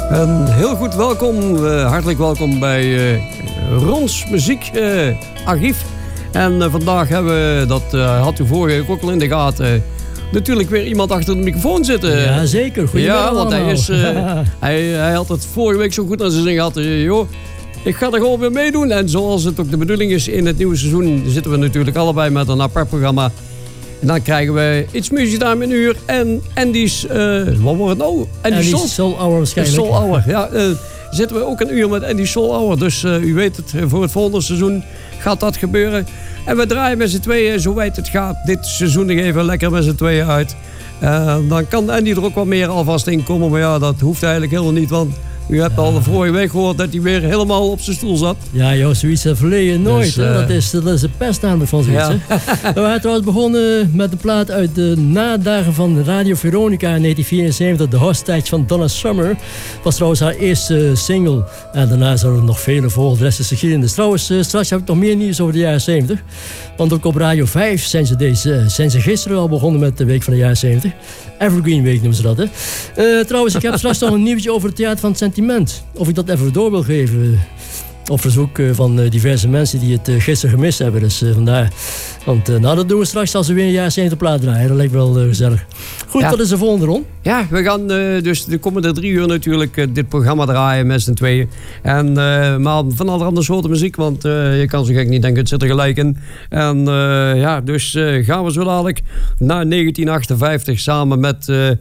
En heel goed welkom, hartelijk welkom bij Rons Muziekarchief. En vandaag hebben we, dat had u vorige week ook al in de gaten, natuurlijk weer iemand achter de microfoon zitten. Ja, zeker. Goedemiddag. Ja, want hij had het vorige week zo goed aan zijn zin gehad. Joh, ik ga er gewoon weer meedoen. En zoals het ook de bedoeling is in het nieuwe seizoen, zitten we natuurlijk allebei met een apart programma. En dan krijgen we It's Music Time een uur en Andy's, wat wordt het nou? Andy's Soul Hour waarschijnlijk. Soul Hour, ja. Zitten we ook een uur met Andy's Soul Hour. Dus u weet het, voor het volgende seizoen gaat dat gebeuren. En we draaien met z'n tweeën, zo wijd het gaat, dit seizoen nog even lekker met z'n tweeën uit. Dan kan Andy er ook wat meer alvast in komen. Maar ja, dat hoeft eigenlijk helemaal niet, want u hebt al de vorige week gehoord dat hij weer helemaal op zijn stoel zat. Ja, joh, zoiets verleden nooit. Dus, dat is de pest namelijk van zoiets. Ja. We waren trouwens begonnen met de plaat uit de nadagen van Radio Veronica in 1974. The Hostage van Donna Summer. Was trouwens haar eerste single. En daarna zouden er nog vele volgen. De rest is geschiedenis. Trouwens, straks heb ik nog meer nieuws over de jaren 70. Want ook op Radio 5 zijn ze gisteren al begonnen met de week van de jaren 70. Evergreen Week noemen ze dat, hè. Trouwens, ik heb straks nog een nieuwtje over het Theater van het Sentiment. Of ik dat even door wil geven. Op verzoek van diverse mensen die het gisteren gemist hebben. Dus vandaar. Want dat doen we straks als we weer een jaar 70 plaat draaien. Dat lijkt wel gezellig. Goed, ja. Dat is de volgende rond. Ja, we gaan dus de komende 3 uur natuurlijk dit programma draaien met z'n tweeën. En, maar van allerhande soorten muziek, want je kan zo gek niet denken, het zit er gelijk in. En dus gaan we zo dadelijk naar 1958 samen met...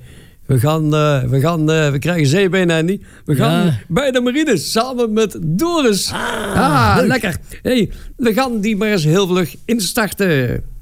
We krijgen zeebenen, Andy. We gaan bij de Marines samen met Doris. Lekker. Hey, we gaan die maar eens heel vlug instarten.